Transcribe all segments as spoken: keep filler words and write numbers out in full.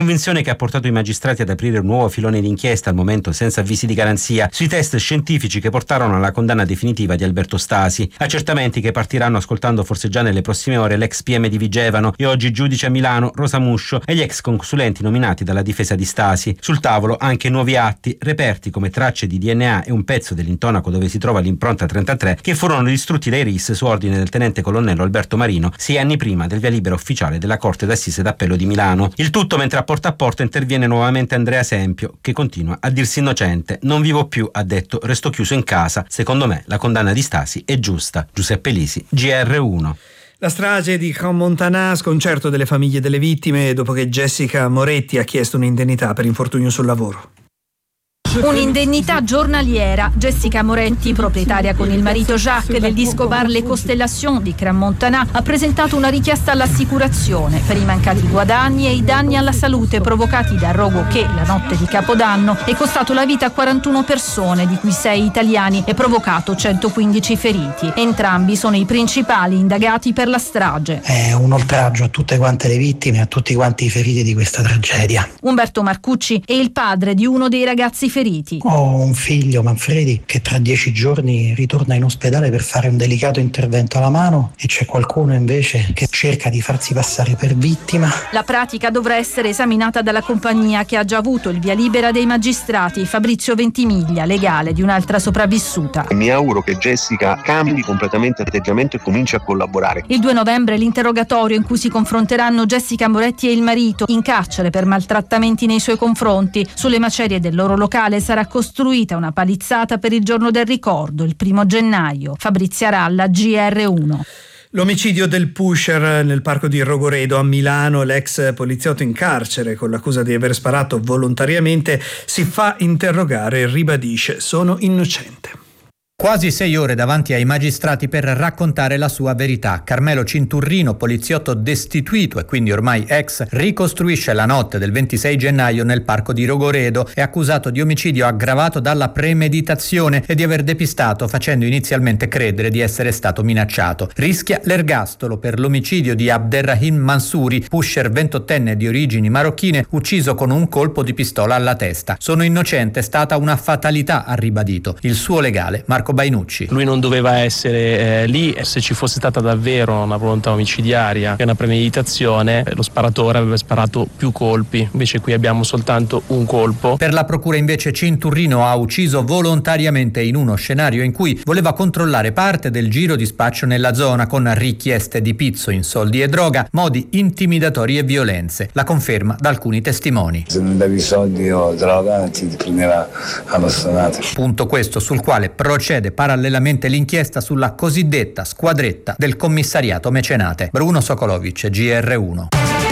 Convinzione che ha portato i magistrati ad aprire un nuovo filone d'inchiesta, al momento senza avvisi di garanzia, sui test scientifici che portarono alla condanna definitiva di Alberto Stasi. Accertamenti che partiranno ascoltando forse già nelle prossime ore l'ex P M di Vigevano e oggi giudice a Milano Rosa Muscio e gli ex consulenti nominati dalla difesa di Stasi. Sul tavolo anche nuovi atti, reperti come tracce di D N A e un pezzo dell'intonaco dove si trova l'impronta trentatré che furono distrutti dai R I S su ordine del tenente colonnello Alberto Marino sei anni prima del via libera ufficiale della Corte d'Assise d'Appello di Milano. Il tutto mentre a porta a porta interviene nuovamente Andrea Sempio, che continua a dirsi innocente. Non vivo più, ha detto, resto chiuso in casa. Secondo me la condanna di Stasi è giusta. Giuseppe Lisi, G R uno. La strage di Crans-Montana, sconcerto delle famiglie delle vittime dopo che Jessica Moretti ha chiesto un'indennità per infortunio sul lavoro. Un'indennità giornaliera. Jessica Moretti, proprietaria con il marito Jacques del disco bar Le Constellations di Crans-Montana, ha presentato una richiesta all'assicurazione per i mancati guadagni e i danni alla salute provocati dal rogo che, la notte di Capodanno, è costato la vita a quarantuno persone, di cui sei italiani, e provocato centoquindici feriti. Entrambi sono i principali indagati per la strage. È un oltraggio a tutte quante le vittime e a tutti quanti i feriti di questa tragedia. Umberto Marcucci è il padre di uno dei ragazzi feriti. Ho un figlio, Manfredi, che tra dieci giorni ritorna in ospedale per fare un delicato intervento alla mano e c'è qualcuno invece che cerca di farsi passare per vittima. La pratica dovrà essere esaminata dalla compagnia che ha già avuto il via libera dei magistrati. Fabrizio Ventimiglia, legale di un'altra sopravvissuta. Mi auguro che Jessica cambi completamente atteggiamento e cominci a collaborare. Il due novembre l'interrogatorio in cui si confronteranno Jessica Moretti e il marito in carcere per maltrattamenti nei suoi confronti. Sulle macerie del loro locale sarà costruita una palizzata per il giorno del ricordo, il primo gennaio. Fabrizia Ralla, G R uno. L'omicidio del pusher nel parco di Rogoredo a Milano, l'ex poliziotto in carcere con l'accusa di aver sparato volontariamente si fa interrogare e ribadisce: sono innocente. Quasi sei ore davanti ai magistrati per raccontare la sua verità. Carmelo Cinturrino, poliziotto destituito e quindi ormai ex, ricostruisce la notte del ventisei gennaio nel parco di Rogoredo. È accusato di omicidio aggravato dalla premeditazione e di aver depistato facendo inizialmente credere di essere stato minacciato. Rischia l'ergastolo per l'omicidio di Abderrahim Mansouri, pusher ventottenne di origini marocchine, ucciso con un colpo di pistola alla testa. Sono innocente, è stata una fatalità, ha ribadito il suo legale Marco Bainucci. Lui non doveva essere eh, lì. Se ci fosse stata davvero una volontà omicidiaria e una premeditazione, lo sparatore avrebbe sparato più colpi. Invece qui abbiamo soltanto un colpo. Per la procura invece Cinturrino ha ucciso volontariamente in uno scenario in cui voleva controllare parte del giro di spaccio nella zona con richieste di pizzo in soldi e droga, modi intimidatori e violenze. La conferma da alcuni testimoni. Se non davi soldi o droga ti prendeva a bastonate. Punto questo sul quale procede parallelamente l'inchiesta sulla cosiddetta squadretta del commissariato mecenate. Bruno Sokolovic, G R uno.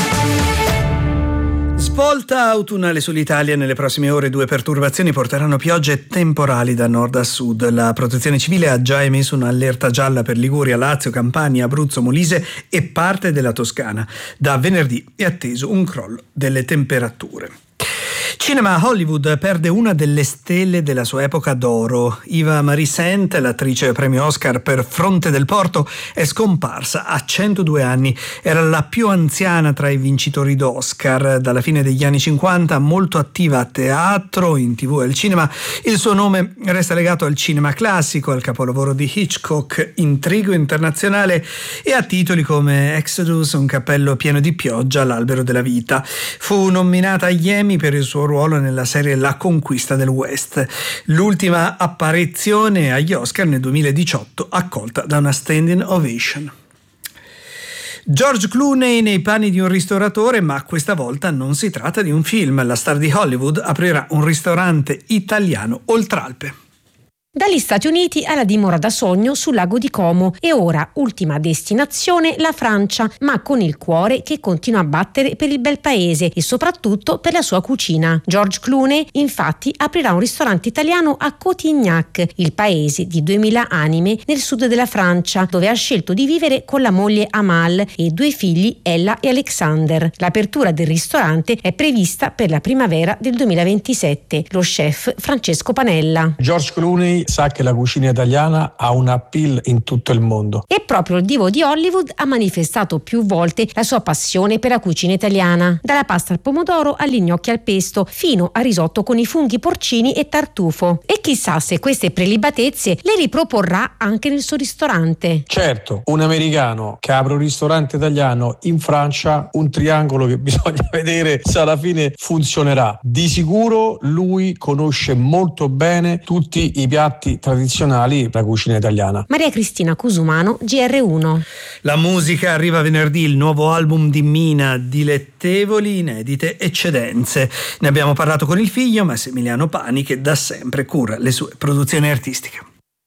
Svolta autunnale sull'Italia. Nelle prossime ore due perturbazioni porteranno piogge temporali da nord a sud. La Protezione Civile ha già emesso un'allerta gialla per Liguria, Lazio, Campania, Abruzzo, Molise e parte della Toscana. Da venerdì è atteso un crollo delle temperature. Cinema. Hollywood perde una delle stelle della sua epoca d'oro. Eva Marie Saint, l'attrice premio Oscar per Fronte del Porto, è scomparsa a centodue anni. Era la più anziana tra i vincitori d'Oscar. Dalla fine degli anni cinquanta, molto attiva a teatro, in tv e al cinema, il suo nome resta legato al cinema classico, al capolavoro di Hitchcock, Intrigo internazionale, e a titoli come Exodus, Un cappello pieno di pioggia, L'albero della vita. Fu nominata agli Emmy per il suo ruolo nella serie La conquista del West. L'ultima apparizione agli Oscar nel duemiladiciotto, accolta da una standing ovation. George Clooney nei panni di un ristoratore, ma questa volta non si tratta di un film. La star di Hollywood aprirà un ristorante italiano oltralpe. Dagli Stati Uniti alla dimora da sogno sul lago di Como e ora ultima destinazione la Francia, ma con il cuore che continua a battere per il bel paese e soprattutto per la sua cucina. George Clooney infatti aprirà un ristorante italiano a Cotignac, il paese di duemila anime nel sud della Francia, dove ha scelto di vivere con la moglie Amal e due figli Ella e Alexander. L'apertura del ristorante è prevista per la primavera del duemilaventisette. Lo chef Francesco Panella. George Clooney sa che la cucina italiana ha un appeal in tutto il mondo. E proprio il divo di Hollywood ha manifestato più volte la sua passione per la cucina italiana, dalla pasta al pomodoro agli gnocchi al pesto, fino a risotto con i funghi porcini e tartufo. E chissà se queste prelibatezze le riproporrà anche nel suo ristorante. Certo, un americano che apre un ristorante italiano in Francia, un triangolo che bisogna vedere se alla fine funzionerà. Di sicuro lui conosce molto bene tutti i piatti tradizionali della cucina italiana. Maria Cristina Cusumano, G R uno. La musica arriva venerdì, il nuovo album di Mina, Dilettevoli, inedite eccedenze. Ne abbiamo parlato con il figlio Massimiliano Pani, che da sempre cura le sue produzioni artistiche.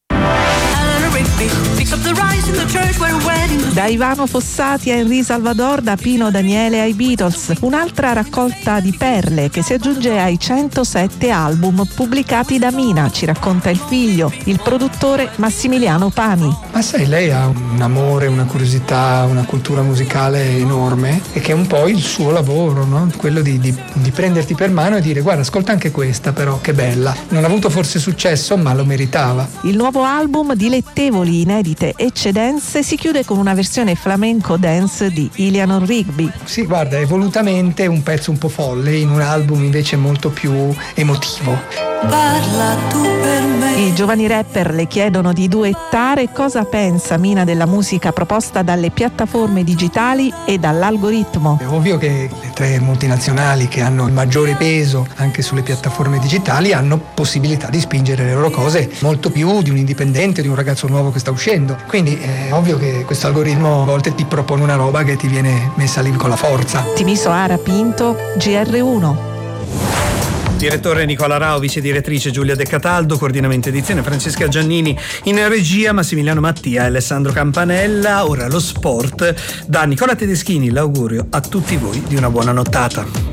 Da Ivano Fossati a Henry Salvador, da Pino Daniele ai Beatles, un'altra raccolta di perle che si aggiunge ai centosette album pubblicati da Mina, ci racconta il figlio, il produttore Massimiliano Pani. Ma sai, lei ha un amore, una curiosità, una cultura musicale enorme, e che è un po' il suo lavoro, no? Quello di, di, di prenderti per mano e dire: guarda, ascolta anche questa però, che bella. Non ha avuto forse successo, ma lo meritava. Il nuovo album Dilettevoli, inedite eccedenze si chiude con una versione flamenco dance di Eleanor Rigby. Sì, guarda, è volutamente un pezzo un po' folle in un album invece molto più emotivo. Parla tu per me. I giovani rapper le chiedono di duettare. Cosa pensa Mina della musica proposta dalle piattaforme digitali e dall'algoritmo? È ovvio che le tre multinazionali che hanno il maggiore peso anche sulle piattaforme digitali hanno possibilità di spingere le loro cose molto più di un indipendente, di un ragazzo nuovo che sta uscendo. Quindi è ovvio che questo algoritmo a volte ti propone una roba che ti viene messa lì con la forza. Timiso Ara Pinto, G R uno. Direttore Nicola Rao, vice direttrice Giulia De Cataldo, coordinamento edizione Francesca Giannini, in regia Massimiliano Mattia e Alessandro Campanella. Ora lo sport. Da Nicola Tedeschini l'augurio a tutti voi di una buona nottata.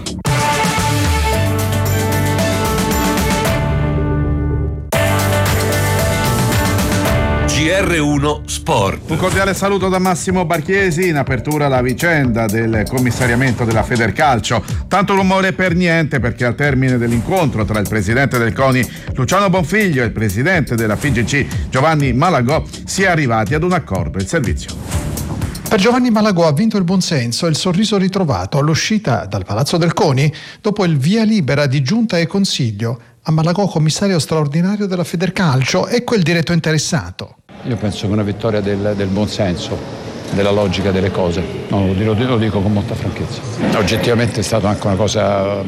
G R uno Sport. Un cordiale saluto da Massimo Barchiesi. In apertura la vicenda del commissariamento della Federcalcio. Tanto rumore per niente, perché al termine dell'incontro tra il presidente del CONI Luciano Bonfiglio e il presidente della F I G C Giovanni Malagò si è arrivati ad un accordo. Il servizio. Per Giovanni Malagò ha vinto il buonsenso e il sorriso ritrovato all'uscita dal Palazzo del CONI dopo il via libera di giunta e consiglio. A Malagò, commissario straordinario della Federcalcio, e quel diretto interessato. Io penso che una vittoria del, del buonsenso, della logica delle cose, no, lo, lo dico con molta franchezza. Oggettivamente è stata anche una cosa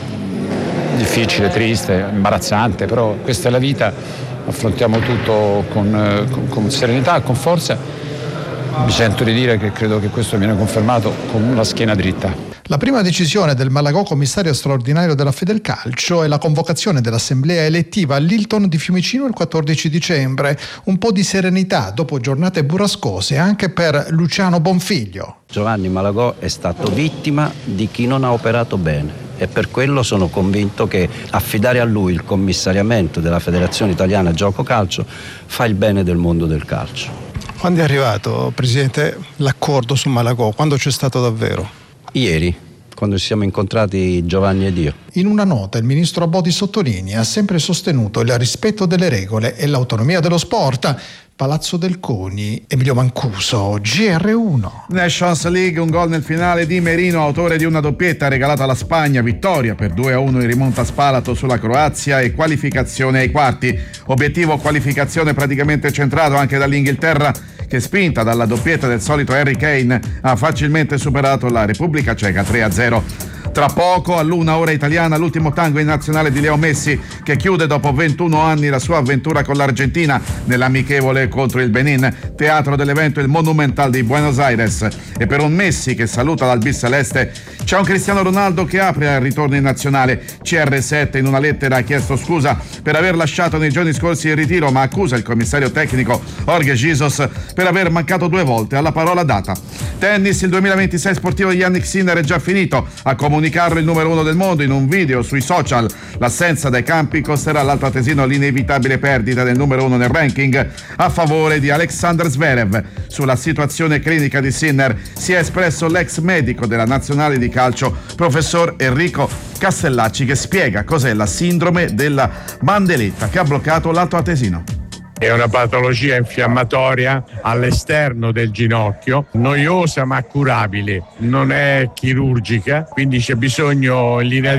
difficile, triste, imbarazzante, però questa è la vita, affrontiamo tutto con, con, con serenità, con forza. Mi sento di dire che credo che questo viene confermato con la schiena dritta. La prima decisione del Malagò, commissario straordinario della Federcalcio, è la convocazione dell'assemblea elettiva all'Hilton di Fiumicino il quattordici dicembre. Un po' di serenità dopo giornate burrascose anche per Luciano Bonfiglio. Giovanni Malagò è stato vittima di chi non ha operato bene e per quello sono convinto che affidare a lui il commissariamento della Federazione Italiana Gioco Calcio fa il bene del mondo del calcio. Quando è arrivato, Presidente, l'accordo su Malagò? Quando c'è stato davvero? Ieri, quando ci siamo incontrati Giovanni ed io. In una nota il ministro Abodi sottolinea: ha sempre sostenuto il rispetto delle regole e l'autonomia dello sport. Palazzo del CONI, Emilio Mancuso, G R uno. Nations League, un gol nel finale di Merino, autore di una doppietta regalata alla Spagna, vittoria per due a uno in rimonta a Spalato sulla Croazia e qualificazione ai quarti. Obiettivo qualificazione praticamente centrato anche dall'Inghilterra, che spinta dalla doppietta del solito Harry Kane ha facilmente superato la Repubblica Ceca tre a zero. Tra poco, all'una ora italiana, l'ultimo tango in nazionale di Leo Messi, che chiude dopo ventuno anni la sua avventura con l'Argentina nell'amichevole contro il Benin. Teatro dell'evento il Monumental di Buenos Aires. E per un Messi che saluta l'Albiceleste c'è un Cristiano Ronaldo che apre al ritorno in nazionale. C R sette in una lettera ha chiesto scusa per aver lasciato nei giorni scorsi il ritiro, ma accusa il commissario tecnico Jorge Jesus per aver mancato due volte alla parola data. Tennis, il duemilaventisei sportivo di Yannick Sinner è già finito. Ha comunicato comunicarlo il numero uno del mondo in un video sui social. L'assenza dai campi costerà all'altoatesino l'inevitabile perdita del numero uno nel ranking a favore di Alexander Zverev. Sulla situazione clinica di Sinner si è espresso l'ex medico della nazionale di calcio, professor Enrico Castellacci, che spiega cos'è la sindrome della bandeletta che ha bloccato l'altoatesino. È una patologia infiammatoria all'esterno del ginocchio, noiosa ma curabile, non è chirurgica, quindi c'è bisogno in linea